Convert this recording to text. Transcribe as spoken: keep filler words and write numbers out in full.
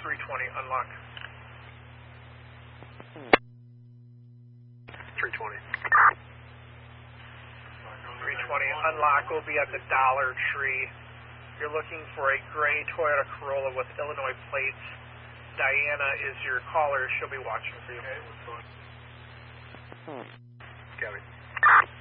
three twenty, unlock. three twenty. three twenty, unlock will be at the Dollar Tree. You're looking for a gray Toyota Corolla with Illinois plates. Diana is your caller. She'll be watching for you. Okay, what's going on? Copy.